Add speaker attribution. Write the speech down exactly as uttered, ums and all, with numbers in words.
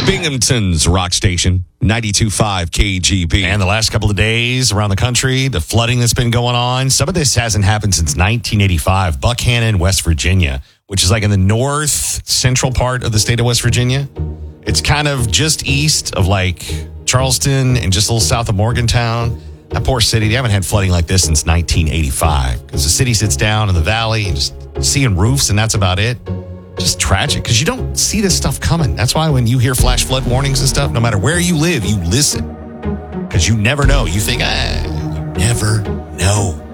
Speaker 1: Binghamton's rock station, ninety-two point five K G B.
Speaker 2: And the last couple of days around the country, the flooding that's been going on, some of this hasn't happened since nineteen eighty-five. Buckhannon, West Virginia, which is like in the north central part of the state of West Virginia. It's kind of just east of like Charleston and just a little south of Morgantown. That poor city, they haven't had flooding like this since nineteen eighty-five because the city sits down in the valley and just seeing roofs and that's about it. Just tragic because you don't see this stuff coming. That's why when you hear flash flood warnings and stuff, no matter where you live, you listen because you never know. You think, ah, you never know.